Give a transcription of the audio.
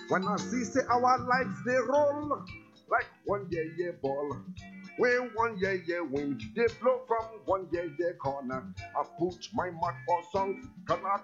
When I see say our lives they roll like one yeah ball. When one yeah wind they blow from one yeah corner. I put my mouth for song, cause I